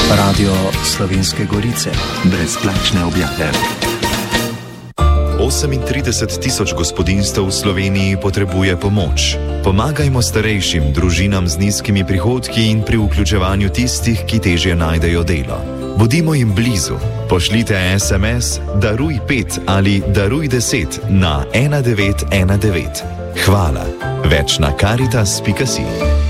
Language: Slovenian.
Radio Slovenske Gorice. Brezplačne objave. 38 tisoč gospodinjstev v Sloveniji potrebuje pomoč. Pomagajmo starejšim, družinam z nizkimi prihodki in pri vključevanju tistih, ki težje najdejo delo. Bodimo jim blizu. Pošljite SMS Daruj 5 ali Daruj 10 na 1919. Hvala. Več na karitas.si.